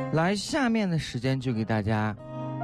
来，下面的时间就给大家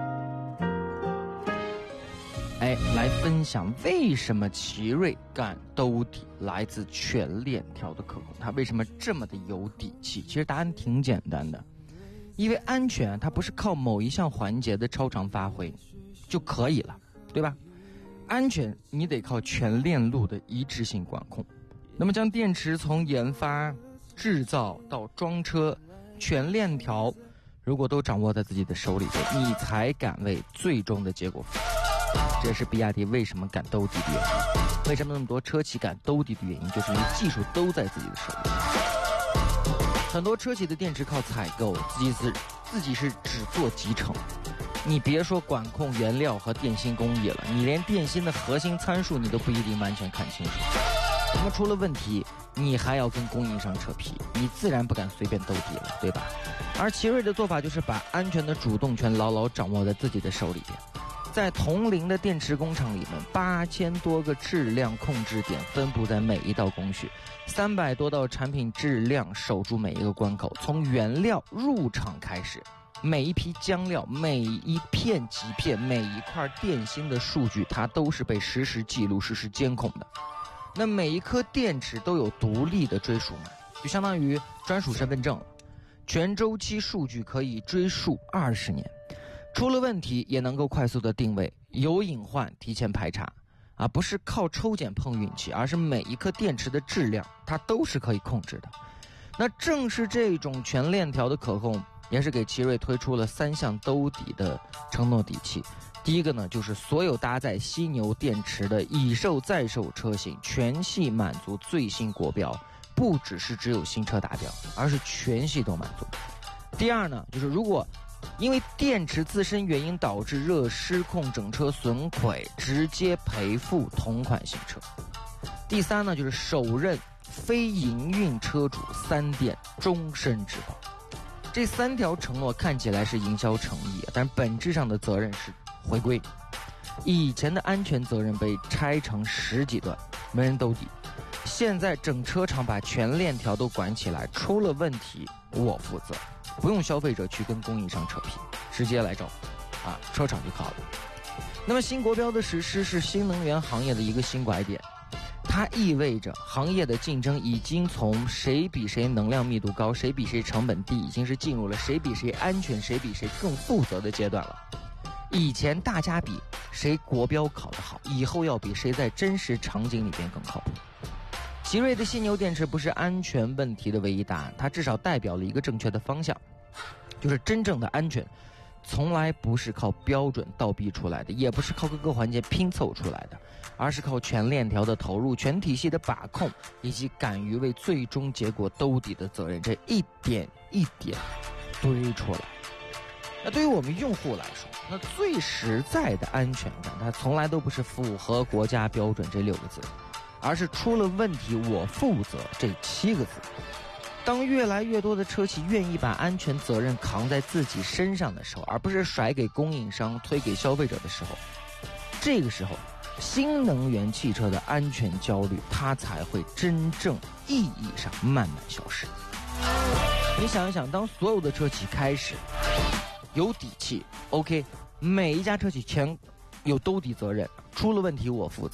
来分享为什么奇瑞敢兜底来自全链条的可控，它为什么这么的有底气？其实答案挺简单的，因为安全它不是靠某一项环节的超常发挥就可以了，对吧？安全你得靠全链路的一致性管控。那么将电池从研发、制造到装车全链条如果都掌握在自己的手里边，你才敢为最终的结果负责。这也是比亚迪为什么敢兜底的原因。为什么那么多车企敢兜底的原因，就是因为技术都在自己的手里。很多车企的电池靠采购，自己是只做集成。你别说管控原料和电芯工艺了，你连电芯的核心参数你都不一定完全看清楚。那么出了问题，你还要跟供应商扯皮，你自然不敢随便兜底了，对吧？而奇瑞的做法就是把安全的主动权牢牢掌握在自己的手里边。在同龄的电池工厂里面，8000多个质量控制点分布在每一道工序，300多道产品质量守住每一个关口，从原料入厂开始，每一批浆料、每一片极片、每一块电芯的数据，它都是被实时记录、实时监控的。那每一颗电池都有独立的追溯码，就相当于专属身份证了。全周期数据可以追溯20年，出了问题也能够快速的定位，有隐患提前排查，不是靠抽检碰运气，而是每一颗电池的质量它都是可以控制的。那正是这种全链条的可控，也是给奇瑞推出了3项兜底的承诺底气。第一个呢，就是所有搭载犀牛电池的已售在售车型全系满足最新国标，不只是只有新车达标，而是全系都满足。第二呢，就是如果因为电池自身原因导致热失控整车损毁，直接赔付同款新车。第三呢，就是首任非营运车主3电终身质保。这3条承诺看起来是营销诚意，但本质上的责任是回归。以前的安全责任被拆成10几段，没人兜底。现在整车厂把全链条都管起来，出了问题我负责，不用消费者去跟供应商扯皮，直接来找车厂就靠了。那么新国标的实施是新能源行业的一个新拐点，它意味着行业的竞争已经从谁比谁能量密度高，谁比谁成本低，已经是进入了谁比谁安全，谁比谁更负责的阶段了。以前大家比谁国标考得好，以后要比谁在真实场景里边更靠谱。奇瑞的犀牛电池不是安全问题的唯一答案，它至少代表了一个正确的方向，就是真正的安全从来不是靠标准倒逼出来的，也不是靠各个环节拼凑出来的，而是靠全链条的投入、全体系的把控，以及敢于为最终结果兜底的责任，这一点一点堆出来。那对于我们用户来说，那最实在的安全感，它从来都不是符合国家标准这6个字，而是出了问题我负责这7个字。当越来越多的车企愿意把安全责任扛在自己身上的时候，而不是甩给供应商、推给消费者的时候，这个时候新能源汽车的安全焦虑它才会真正意义上慢慢消失。你想一想，当所有的车企开始有底气 OK， 每一家车企全有兜底责任，出了问题我负责，